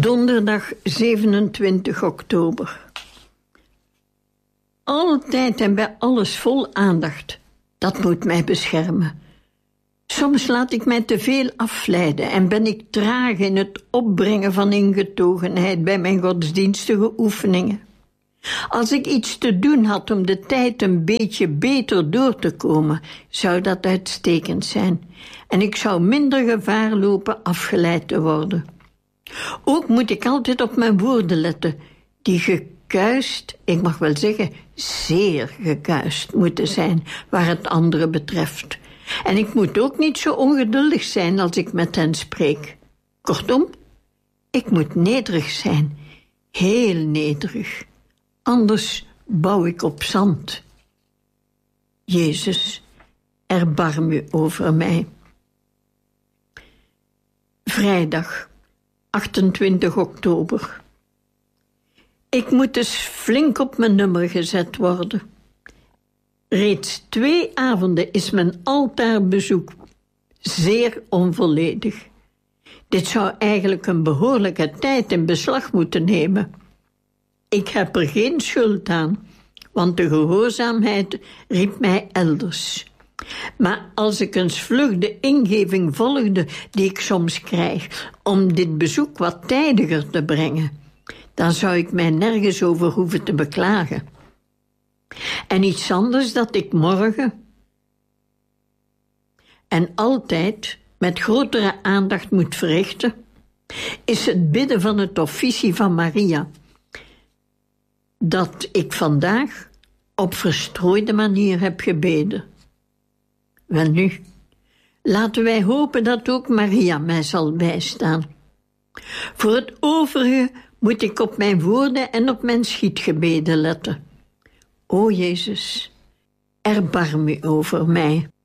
Donderdag 27 oktober. Altijd en bij alles vol aandacht. Dat moet mij beschermen. Soms laat ik mij te veel afleiden en ben ik traag in het opbrengen van ingetogenheid bij mijn godsdienstige oefeningen. Als ik iets te doen had om de tijd een beetje beter door te komen, zou dat uitstekend zijn. En ik zou minder gevaar lopen afgeleid te worden. Ook moet ik altijd op mijn woorden letten, die gekuist, ik mag wel zeggen, zeer gekuist moeten zijn, waar het andere betreft. En ik moet ook niet zo ongeduldig zijn als ik met hen spreek. Kortom, ik moet nederig zijn, heel nederig. Anders bouw ik op zand. Jezus, erbarm u over mij. Vrijdag, 28 oktober. Ik moet dus flink op mijn nummer gezet worden. Reeds 2 avonden is mijn altaarbezoek zeer onvolledig. Dit zou eigenlijk een behoorlijke tijd in beslag moeten nemen. Ik heb er geen schuld aan, want de gehoorzaamheid riep mij elders. Maar als ik eens vlug de ingeving volgde die ik soms krijg om dit bezoek wat tijdiger te brengen, dan zou ik mij nergens over hoeven te beklagen. En iets anders dat ik morgen en altijd met grotere aandacht moet verrichten, is het bidden van het officie van Maria, dat ik vandaag op verstrooide manier heb gebeden. Welnu, laten wij hopen dat ook Maria mij zal bijstaan. Voor het overige moet ik op mijn woorden en op mijn schietgebeden letten. O Jezus, erbarm u over mij.